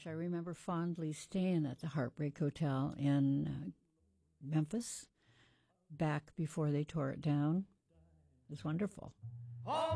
I remember fondly staying at the Heartbreak Hotel in Memphis back before they tore it down. It was wonderful.